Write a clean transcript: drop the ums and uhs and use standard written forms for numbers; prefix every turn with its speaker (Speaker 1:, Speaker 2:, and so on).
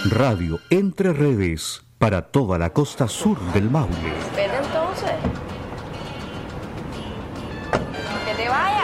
Speaker 1: Radio Entre Redes para toda la costa sur del Maule.
Speaker 2: Vete entonces. Que te vayas.